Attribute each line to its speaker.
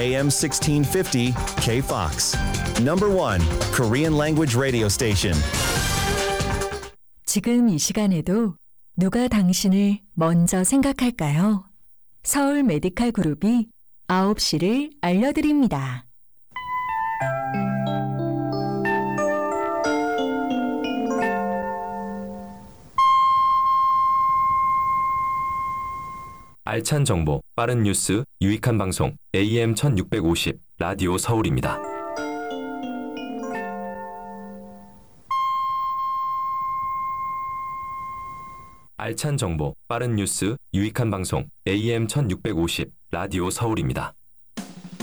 Speaker 1: AM 1650 KFOX. Number 1 Korean language radio station.
Speaker 2: 지금 이 시간에도 누가 당신을 먼저 생각할까요? 서울 메디칼 그룹이 9시를 알려드립니다.
Speaker 3: 알찬 정보, 빠른 뉴스, 유익한 방송, AM 1650, 라디오 서울입니다. 알찬 정보, 빠른 뉴스, 유익한 방송, AM 1650, 라디오 서울입니다.